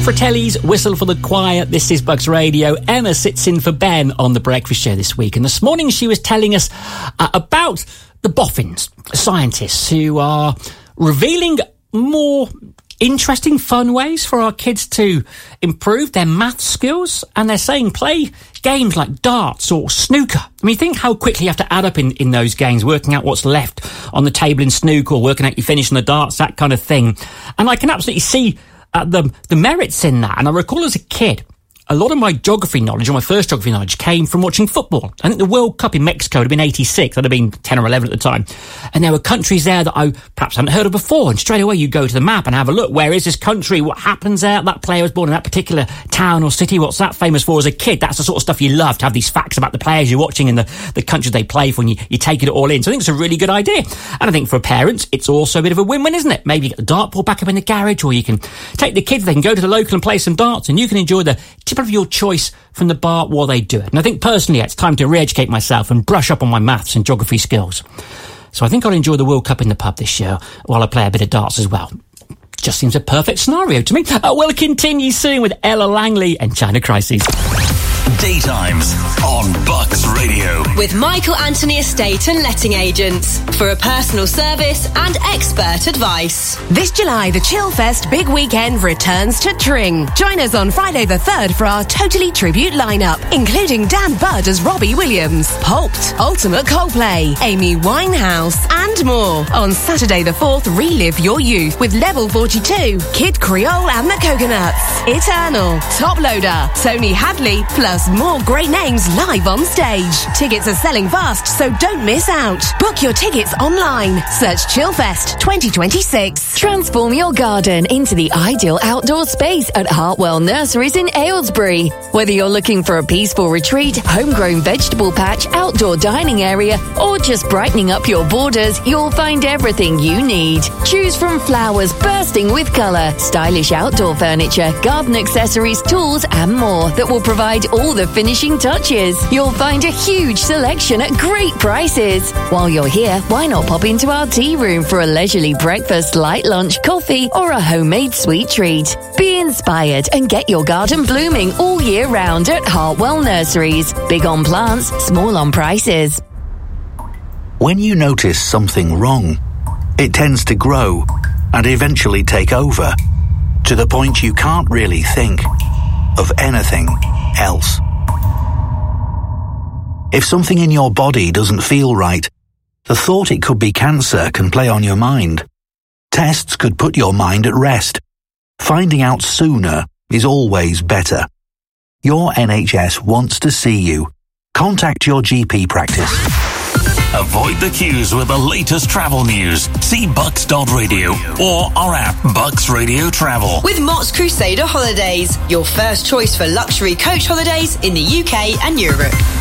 Fratelli's Whistle for the Choir. This is Bucks Radio. Emma sits in for Ben on The Breakfast Show this week, and this morning she was telling us about the boffins, scientists who are revealing more interesting, fun ways for our kids to improve their math skills, and they're saying play games like darts or snooker. I mean, think how quickly you have to add up in those games, working out what's left on the table in snooker, or working out you finish on the darts, that kind of thing. And I can absolutely see the merits in that. And I recall as a kid, a lot of my geography knowledge, or my first geography knowledge, came from watching football. I think the World Cup in Mexico would have been 86. I'd have been 10 or 11 at the time. And there were countries there that I perhaps hadn't heard of before. And straight away you go to the map and have a look. Where is this country? What happens there? That player was born in that particular town or city. What's that famous for? As a kid, that's the sort of stuff you love, to have these facts about the players you're watching and the countries they play for, and you take it all in. So I think it's a really good idea. And I think for parents, it's also a bit of a win-win, isn't it? Maybe you get the dartboard back up in the garage, or you can take the kids, they can go to the local and play some darts, and you can enjoy the tip of your choice from the bar while they do it. And I think personally it's time to re-educate myself and brush up on my maths and geography skills. So I think I'll enjoy the World Cup in the pub this year while I play a bit of darts as well. Just seems a perfect scenario to me. We'll continue soon with Ella Langley and China Crisis. Daytimes on Bucks Radio. With Michael Anthony Estate and Letting Agents for a personal service and expert advice. This July, the Chillfest Big Weekend returns to Tring. Join us on Friday the 3rd for our Totally tribute lineup, including Dan Budd as Robbie Williams, Holt, Ultimate Coldplay, Amy Winehouse, and more. On Saturday the 4th, relive your youth with Level 42, Kid Creole and the Coconuts, Eternal, Top Loader, Tony Hadley, plus more great names live on stage. Tickets are selling fast, so don't miss out. Book your tickets online. Search Chillfest 2026. Transform your garden into the ideal outdoor space at Hartwell Nurseries in Aylesbury. Whether you're looking for a peaceful retreat, homegrown vegetable patch, outdoor dining area, or just brightening up your borders, you'll find everything you need. Choose from flowers bursting with colour, stylish outdoor furniture, garden accessories, tools, and more that will provide all the finishing touches. You'll find a huge selection at great prices. While you're here, why not pop into our tea room for a leisurely breakfast, light lunch, coffee, or a homemade sweet treat? Be inspired and get your garden blooming all year round at Hartwell Nurseries. Big on plants, small on prices. When you notice something wrong, it tends to grow and eventually take over, to the point you can't really think of anything else. If something in your body doesn't feel right, the thought it could be cancer can play on your mind. Tests could put your mind at rest. Finding out sooner is always better. Your NHS wants to see you. Contact your GP practice. Avoid the queues with the latest travel news. See bucks.radio or our app, Bucks Radio Travel. With Mott's Crusader Holidays, your first choice for luxury coach holidays in the UK and Europe.